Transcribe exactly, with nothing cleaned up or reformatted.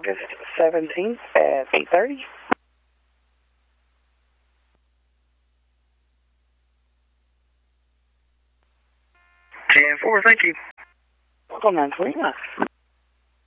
August seventeenth at eight thirty. ten four, thank you. Welcome, nine twenty-nine.